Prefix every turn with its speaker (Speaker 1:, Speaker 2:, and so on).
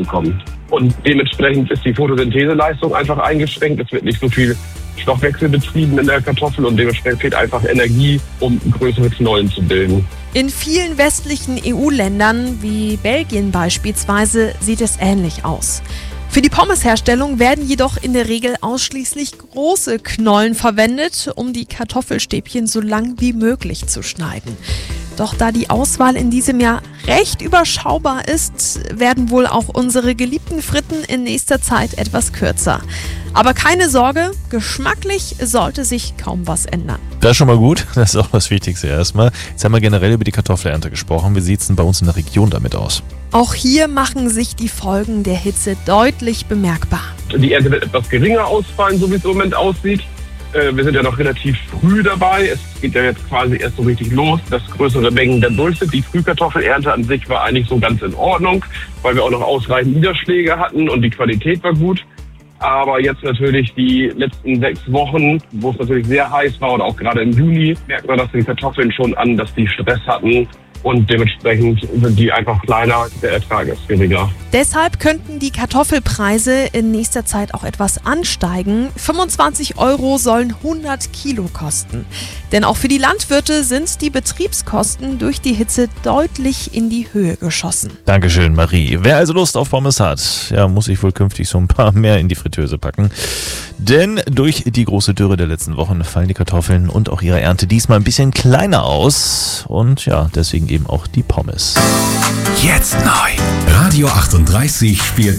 Speaker 1: klarzukommen. Und dementsprechend ist die Photosyntheseleistung einfach eingeschränkt. Es wird nicht so viel Stoffwechsel betrieben in der Kartoffel und dementsprechend fehlt einfach Energie, um größere Knollen zu bilden.
Speaker 2: In vielen westlichen EU-Ländern, wie Belgien beispielsweise, sieht es ähnlich aus. Für die Pommesherstellung werden jedoch in der Regel ausschließlich große Knollen verwendet, um die Kartoffelstäbchen so lang wie möglich zu schneiden. Doch da die Auswahl in diesem Jahr recht überschaubar ist, werden wohl auch unsere geliebten Fritten in nächster Zeit etwas kürzer. Aber keine Sorge, geschmacklich sollte sich kaum was ändern.
Speaker 3: Das ist schon mal gut, das ist auch das Wichtigste erstmal. Jetzt haben wir generell über die Kartoffelernte gesprochen. Wie sieht es denn bei uns in der Region damit aus?
Speaker 2: Auch hier machen sich die Folgen der Hitze deutlich bemerkbar.
Speaker 1: Die Ernte wird etwas geringer ausfallen, so wie es im Moment aussieht. Wir sind ja noch relativ früh dabei. Es geht ja jetzt quasi erst so richtig los, dass größere Mengen dann durch sind. Die Frühkartoffelernte an sich war eigentlich so ganz in Ordnung, weil wir auch noch ausreichend Niederschläge hatten und die Qualität war gut. Aber jetzt natürlich die letzten 6 Wochen, wo es natürlich sehr heiß war oder auch gerade im Juni, merkt man das die Kartoffeln schon an, dass die Stress hatten. Und dementsprechend sind die einfach kleiner, der Ertrag ist geringer.
Speaker 2: Deshalb könnten die Kartoffelpreise in nächster Zeit auch etwas ansteigen. 25 € sollen 100 Kilo kosten. Denn auch für die Landwirte sind die Betriebskosten durch die Hitze deutlich in die Höhe geschossen.
Speaker 3: Dankeschön, Marie. Wer also Lust auf Pommes hat, ja, muss sich wohl künftig so ein paar mehr in die Fritteuse packen. Denn durch die große Dürre der letzten Wochen fallen die Kartoffeln und auch ihre Ernte diesmal ein bisschen kleiner aus. Und ja, deswegen eben auch die Pommes.
Speaker 4: Jetzt neu. Radio 38 spielt